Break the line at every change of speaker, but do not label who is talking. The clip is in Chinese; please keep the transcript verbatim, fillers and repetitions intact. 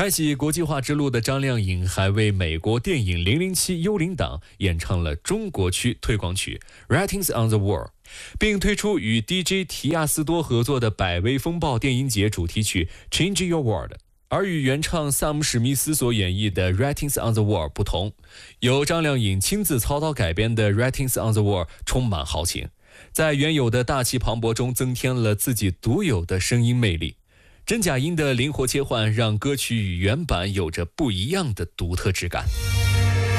开启国际化之路的张靓颖还为美国电影《零零七幽灵党》演唱了中国区推广曲《Writings on the Wall》，并推出与 D J 提亚斯多合作的百威风暴电音节主题曲《Change Your World》。而与原唱萨姆·史密斯所演绎的《Writings on the Wall》不同，由张靓颖亲自操刀改编的《Writings on the Wall》充满豪情，在原有的大气磅礴中增添了自己独有的声音魅力。真假音的灵活切换，让歌曲与原版有着不一样的独特质感。